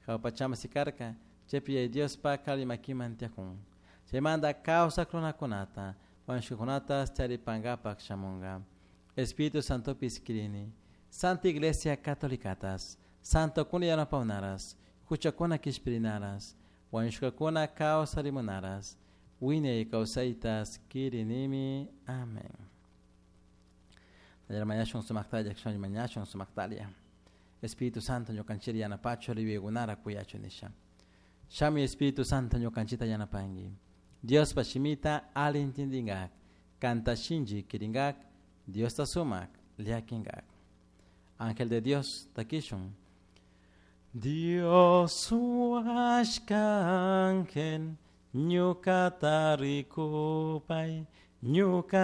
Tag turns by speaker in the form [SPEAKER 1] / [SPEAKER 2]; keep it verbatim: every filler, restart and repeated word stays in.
[SPEAKER 1] kaupachama sikarka, chepi Dios pa kalimakimantiakun. Se manda causa clonaconata, wanchukonatas taripangapak shamonga. Espíritu Santo piskrini, Santa Iglesia Catolicatas, Santo Cuniano Paunaras, Cuchacona Kispirinaras, Wanchukona causa limonaras, Wine causaitas kirinimi. Amén. Taller mañana sumaktalia, acción mañana sumaktalia. Espíritu Santo, yo canchiri yana pacho livigunara cuyacho nisha. Shami Espíritu Santo, yo canchita yana pangi. Dios pachimita alintindingak, canta shinji kiringak, Dios tasumak, liakingak. Ángel de Dios, takishun. Dios huashka ángel, nyuka tarikupai, nyuka